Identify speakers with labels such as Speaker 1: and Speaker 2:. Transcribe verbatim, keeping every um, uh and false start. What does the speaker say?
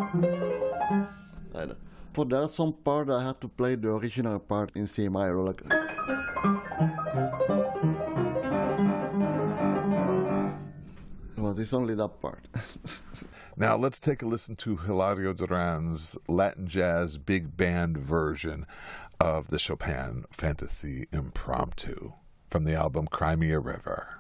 Speaker 1: And for that some part, I had to play the original part in C minor, like. Well, it's only that part.
Speaker 2: Now let's take a listen to Hilario Duran's Latin Jazz Big Band version of the Chopin Fantasy Impromptu from the album Cry Me a River.